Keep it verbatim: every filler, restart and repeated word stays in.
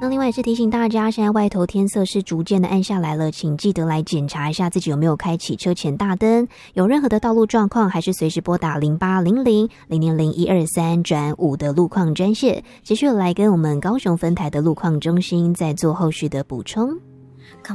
那另外也是提醒大家，现在外头天色是逐渐的暗下来了，请记得来检查一下自己有没有开启车前大灯，有任何的道路状况，还是随时拨打零八零零零零零一二三转五的路况专线，持续来跟我们高雄分台的路况中心再做后续的补充。